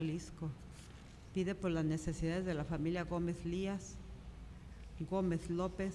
Jalisco. Pide por las necesidades de la familia Gómez Lías, Gómez López,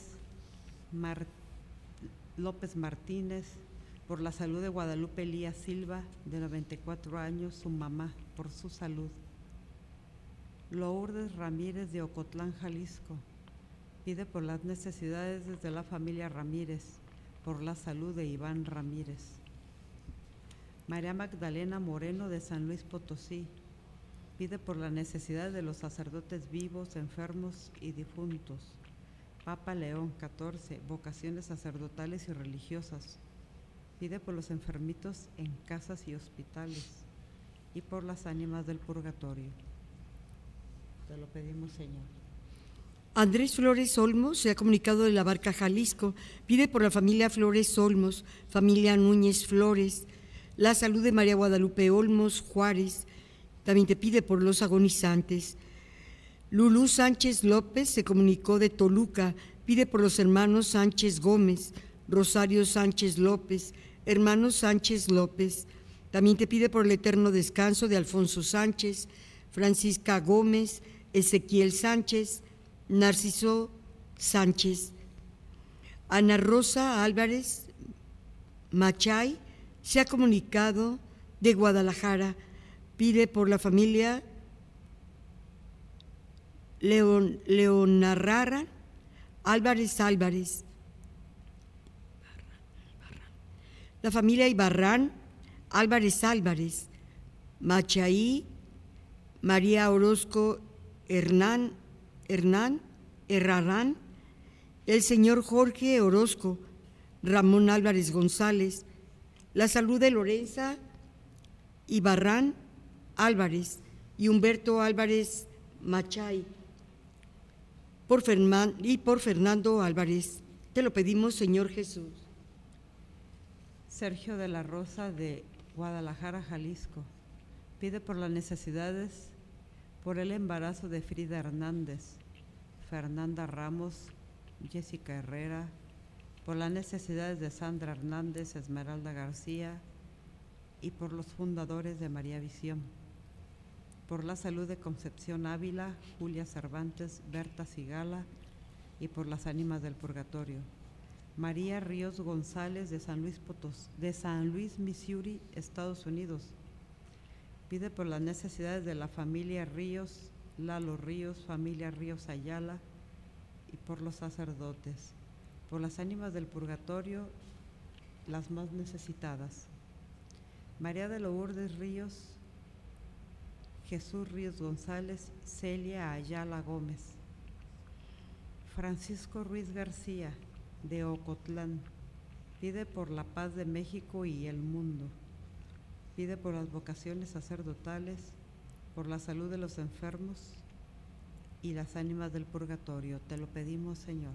López Martínez, por la salud de Guadalupe Elías Silva, de 94 años, su mamá, por su salud. Lourdes Ramírez de Ocotlán, Jalisco. Pide por las necesidades de la familia Ramírez, por la salud de Iván Ramírez. María Magdalena Moreno de San Luis Potosí. Pide por la necesidad de los sacerdotes vivos, enfermos y difuntos. Papa León XIV, vocaciones sacerdotales y religiosas. Pide por los enfermitos en casas y hospitales y por las ánimas del purgatorio. Te lo pedimos, Señor. Andrés Flores Olmos se ha comunicado de La Barca, Jalisco. Pide por la familia Flores Olmos, familia Núñez Flores, la salud de María Guadalupe Olmos Juárez. También te pide por los agonizantes. Lulú Sánchez López se comunicó de Toluca. Pide por los hermanos Sánchez Gómez, Rosario Sánchez López, hermanos Sánchez López. También te pide por el eterno descanso de Alfonso Sánchez, Francisca Gómez, Ezequiel Sánchez, Narciso Sánchez. Ana Rosa Álvarez Machay se ha comunicado de Guadalajara. Pide por la familia Leonarrara Álvarez Álvarez, la familia Ibarrán Álvarez Álvarez, Machaí, María Orozco Hernán Herrarán, el señor Jorge Orozco, Ramón Álvarez González, la salud de Lorenza Ibarrán Álvarez y Humberto Álvarez Machay, por Fernando Álvarez. Te lo pedimos, Señor Jesús. Sergio de la Rosa de Guadalajara, Jalisco. Pide por las necesidades, por el embarazo de Frida Hernández, Fernanda Ramos, Jessica Herrera, por las necesidades de Sandra Hernández, Esmeralda García y por los fundadores de María Visión. Por la salud de Concepción Ávila, Julia Cervantes, Berta Sigala y por las ánimas del purgatorio. María Ríos González de San Luis, Missouri, Estados Unidos. Pide por las necesidades de la familia Ríos, Lalo Ríos, familia Ríos Ayala y por los sacerdotes. Por las ánimas del purgatorio, las más necesitadas. María de Lourdes Ríos, Jesús Ríos González, Celia Ayala Gómez. Francisco Ruiz García, de Ocotlán, pide por la paz de México y el mundo. Pide por las vocaciones sacerdotales, por la salud de los enfermos y las ánimas del purgatorio. Te lo pedimos, Señor.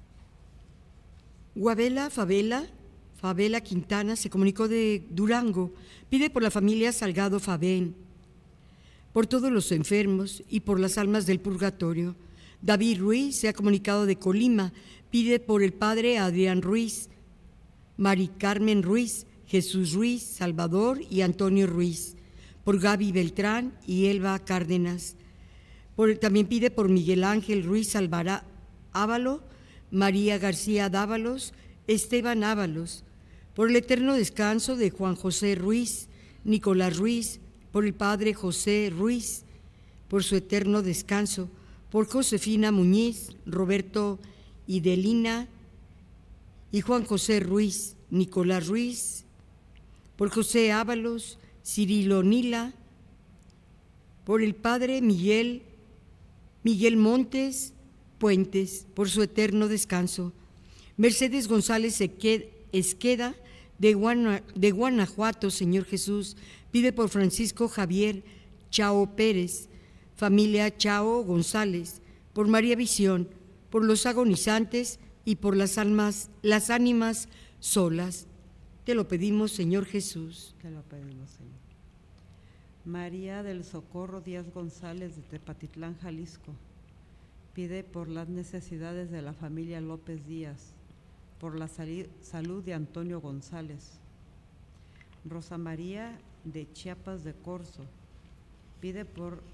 Guabela Favela Quintana se comunicó de Durango. Pide por la familia Salgado Fabén, por todos los enfermos y por las almas del purgatorio. David Ruiz se ha comunicado de Colima. Pide por el padre Adrián Ruiz, Mari Carmen Ruiz, Jesús Ruiz, Salvador y Antonio Ruiz, por Gaby Beltrán y Elba Cárdenas. También pide por Miguel Ángel Ruiz Ávalo, María García Dávalos, Esteban Ábalos, por el eterno descanso de Juan José Ruiz, Nicolás Ruiz, por el padre José Ruiz, por su eterno descanso, por Josefina Muñiz, Roberto Idelina y Juan José Ruiz, Nicolás Ruiz, por José Ábalos, Cirilo Nila, por el padre Miguel Montes Puentes, por su eterno descanso. Mercedes González Esqueda, de Guanajuato, Señor Jesús, pide por Francisco Javier Chao Pérez, familia Chao González, por María Visión, por los agonizantes y por las ánimas solas. Te lo pedimos, Señor Jesús. Te lo pedimos, Señor. María del Socorro Díaz González de Tepatitlán, Jalisco. Pide por las necesidades de la familia López Díaz, por la salud de Antonio González. Rosa María de Chiapas de Corzo, Pide por